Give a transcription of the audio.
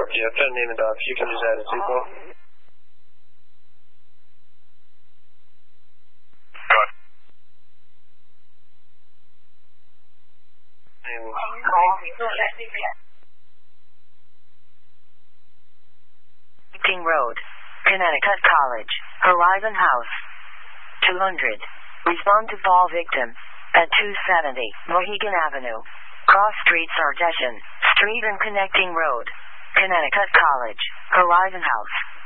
Yeah, put a name and docs. You can just add a sequel. King Road, Connecticut College, Horizon House, 200. Respond to fall victim at 270 Mohegan Avenue, Cross Street, Sardeshian Street and Connecting Road, Connecticut College, Horizon House.